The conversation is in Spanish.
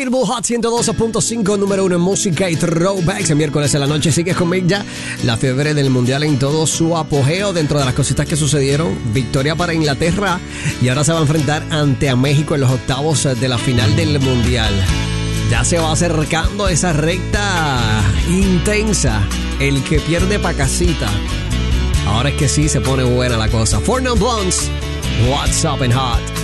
Billboard Hot 112.5, número 1 en música y throwbacks. El miércoles en la noche sigues con Mick ya. La fiebre del mundial en todo su apogeo. Dentro de las cositas que sucedieron, victoria para Inglaterra y ahora se va a enfrentar a México en los octavos de la final del mundial. Ya se va acercando esa recta intensa. El que pierde pa' casita. Ahora es que sí se pone buena la cosa. 4 Non Blondes, What's Up and Hot.